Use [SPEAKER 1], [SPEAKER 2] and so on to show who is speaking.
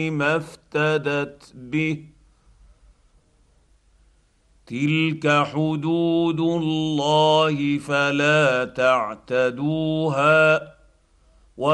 [SPEAKER 1] ما افتدت به. تلك حدود الله فلا تعتدوها.